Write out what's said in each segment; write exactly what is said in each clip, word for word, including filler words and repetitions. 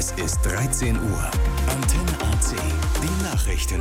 Es ist dreizehn Uhr. Antenne A C. Die Nachrichten.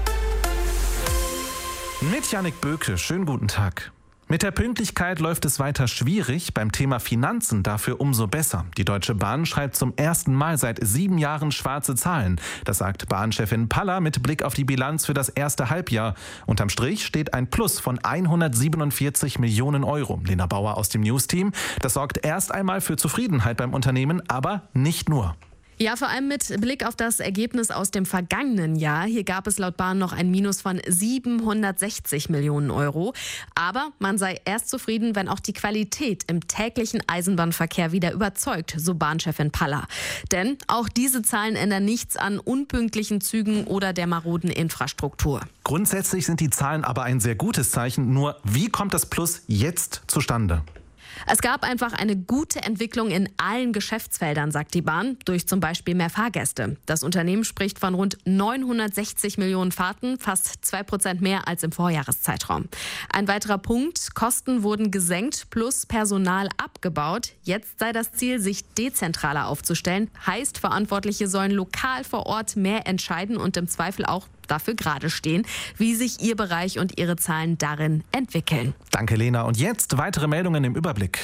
Mit Jannik Böke. Schönen guten Tag. Mit der Pünktlichkeit läuft es weiter schwierig, beim Thema Finanzen dafür umso besser. Die Deutsche Bahn schreibt zum ersten Mal seit sieben Jahren schwarze Zahlen. Das sagt Bahnchefin Paller mit Blick auf die Bilanz für das erste Halbjahr. Unterm Strich steht ein Plus von hundertsiebenundvierzig Millionen Euro. Lena Bauer aus dem News-Team. Das sorgt erst einmal für Zufriedenheit beim Unternehmen, aber nicht nur. Ja, vor allem mit Blick auf das Ergebnis aus dem vergangenen Jahr. Hier gab es laut Bahn noch ein Minus von siebenhundertsechzig Millionen Euro. Aber man sei erst zufrieden, wenn auch die Qualität im täglichen Eisenbahnverkehr wieder überzeugt, so Bahnchefin Paller. Denn auch diese Zahlen ändern nichts an unpünktlichen Zügen oder der maroden Infrastruktur. Grundsätzlich sind die Zahlen aber ein sehr gutes Zeichen. Nur wie kommt das Plus jetzt zustande? Es gab einfach eine gute Entwicklung in allen Geschäftsfeldern, sagt die Bahn, durch zum Beispiel mehr Fahrgäste. Das Unternehmen spricht von rund neunhundertsechzig Millionen Fahrten, fast zwei Prozent mehr als im Vorjahreszeitraum. Ein weiterer Punkt, Kosten wurden gesenkt plus Personal abgebaut. Jetzt sei das Ziel, sich dezentraler aufzustellen. Heißt, Verantwortliche sollen lokal vor Ort mehr entscheiden und im Zweifel auch dafür gerade stehen, wie sich Ihr Bereich und Ihre Zahlen darin entwickeln. Danke, Lena. Und jetzt weitere Meldungen im Überblick.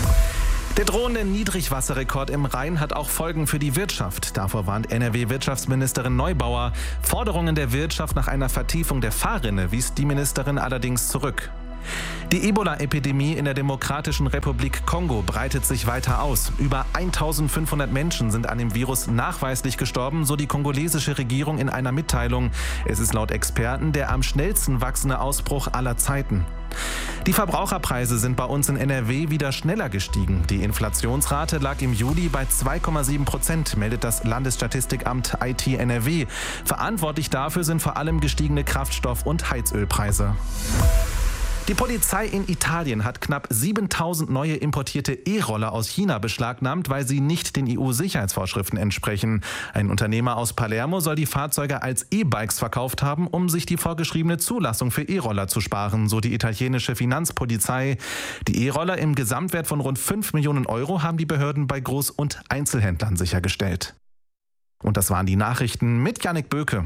Der drohende Niedrigwasserrekord im Rhein hat auch Folgen für die Wirtschaft. Davor warnt N R W-Wirtschaftsministerin Neubauer. Forderungen der Wirtschaft nach einer Vertiefung der Fahrrinne wies die Ministerin allerdings zurück. Die Ebola-Epidemie in der Demokratischen Republik Kongo breitet sich weiter aus. Über eintausendfünfhundert Menschen sind an dem Virus nachweislich gestorben, so die kongolesische Regierung in einer Mitteilung. Es ist laut Experten der am schnellsten wachsende Ausbruch aller Zeiten. Die Verbraucherpreise sind bei uns in N R W wieder schneller gestiegen. Die Inflationsrate lag im Juli bei zwei Komma sieben Prozent, meldet das Landesstatistikamt I T N R W. Verantwortlich dafür sind vor allem gestiegene Kraftstoff- und Heizölpreise. Die Polizei in Italien hat knapp siebentausend neue importierte E-Roller aus China beschlagnahmt, weil sie nicht den E U-Sicherheitsvorschriften entsprechen. Ein Unternehmer aus Palermo soll die Fahrzeuge als E-Bikes verkauft haben, um sich die vorgeschriebene Zulassung für E-Roller zu sparen, so die italienische Finanzpolizei. Die E-Roller im Gesamtwert von rund fünf Millionen Euro haben die Behörden bei Groß- und Einzelhändlern sichergestellt. Und das waren die Nachrichten mit Jannik Böke.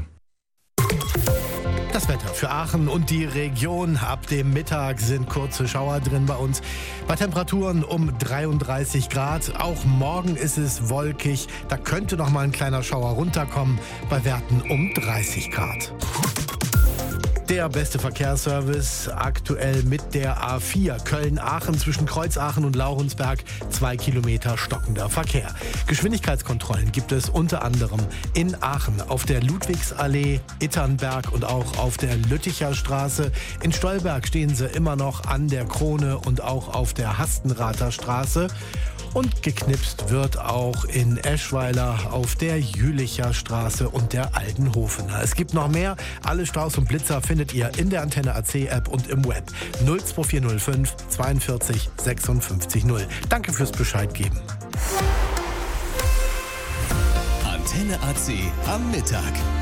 Das Wetter für Aachen und die Region. Ab dem Mittag sind kurze Schauer drin bei uns. Bei Temperaturen um dreiunddreißig Grad. Auch morgen ist es wolkig. Da könnte noch mal ein kleiner Schauer runterkommen. Bei Werten um dreißig Grad. Der beste Verkehrsservice aktuell mit der A vier. Köln-Aachen zwischen Kreuzaachen und Laurensberg. Zwei Kilometer stockender Verkehr. Geschwindigkeitskontrollen gibt es unter anderem in Aachen auf der Ludwigsallee, Itternberg und auch auf der Lütticher Straße. In Stolberg stehen sie immer noch an der Krone und auch auf der Hastenrather Straße. Und geknipst wird auch in Eschweiler auf der Jülicher Straße und der Altenhofener. Es gibt noch mehr. Alle Staus und Blitzer findet ihr in der Antenne A C App und im Web. null zwei vier null fünf zweiundvierzig sechsundfünfzig null. Danke fürs Bescheid geben. Antenne A C am Mittag.